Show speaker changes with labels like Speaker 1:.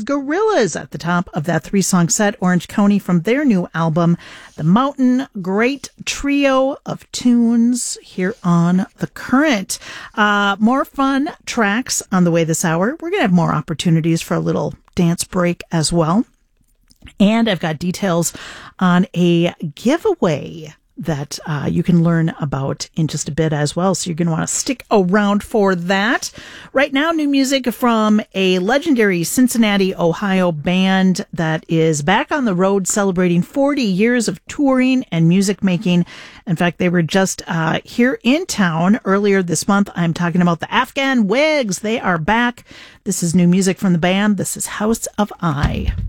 Speaker 1: Gorillaz at the top of that 3-song set, Orange County, from their new album, The Mountain. Great trio of tunes here on The Current. More fun tracks on the way this hour. We're going to have more opportunities for a little dance break as well. And I've got details on a giveaway that you can learn about in just a bit as well. So you're going to want to stick around for that. Right now, new music from a legendary Cincinnati, Ohio band that is back on the road celebrating 40 years of touring and music making. In fact, they were just here in town earlier this month. I'm talking about the Afghan Wigs. They are back. This is new music from the band. This is House of I.